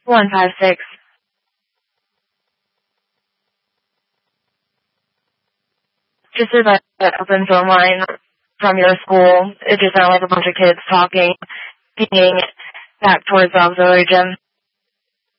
156. Just about that open phone line from your school. It just sounded like a bunch of kids talking, being back towards the auxiliary gym.